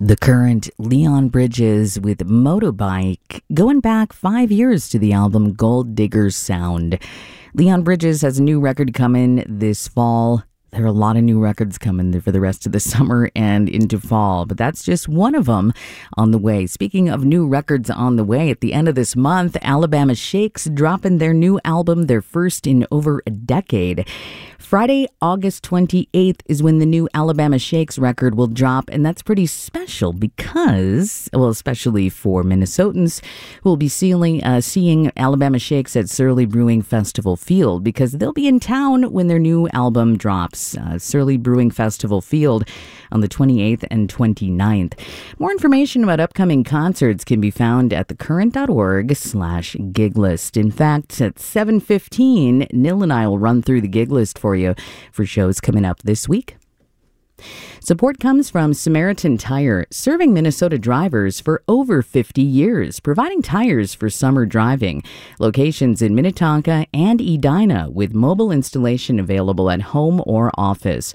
The Current, Leon Bridges with Motorbike, going back 5 years to the album Gold Digger's Sound. Leon Bridges has a new record coming this fall. There are a lot of new records coming for the rest of the summer and into fall, but that's just one of them on the way. Speaking of new records on the way, at the end of this month, Alabama Shakes dropping their new album, their first in over a decade. Friday, August 28th is when the new Alabama Shakes record will drop, and that's pretty special because, well, especially for Minnesotans who will be seeing Alabama Shakes at Surly Brewing Festival Field, because they'll be in town when their new album drops. Surly Brewing Festival Field on the 28th and 29th. More information about upcoming concerts can be found at thecurrent.org/gig list. In fact, at 7:15, Nil and I will run through the gig list for you for shows coming up this week. Support comes from Samaritan Tire, serving Minnesota drivers for over 50 years, providing tires for summer driving. Locations in Minnetonka and Edina, with mobile installation available at home or office.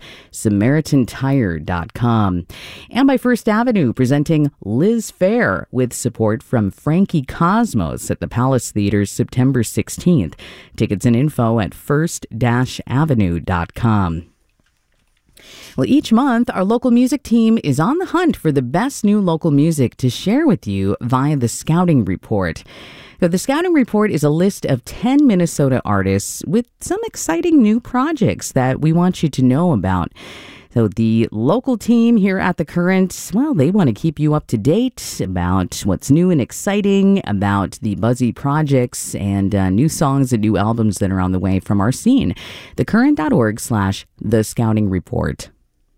SamaritanTire.com. And by First Avenue, presenting Liz Fair, with support from Frankie Cosmos at the Palace Theater September 16th. Tickets and info at first-avenue.com. Well, each month, our local music team is on the hunt for the best new local music to share with you via the Scouting Report. So the Scouting Report is a list of 10 Minnesota artists with some exciting new projects that we want you to know about. So the local team here at The Current, well, they want to keep you up to date about what's new and exciting, about the buzzy projects and new songs and new albums that are on the way from our scene. thecurrent.org/The Scouting Report.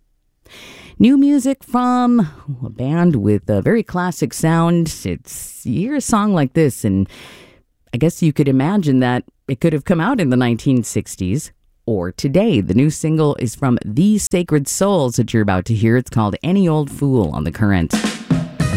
New music from a band with a very classic sound. You hear a song like this, and I guess you could imagine that it could have come out in the 1960s. Or today. The new single is from The Sacred Souls that you're about to hear. It's called Any Old Fool on The Current.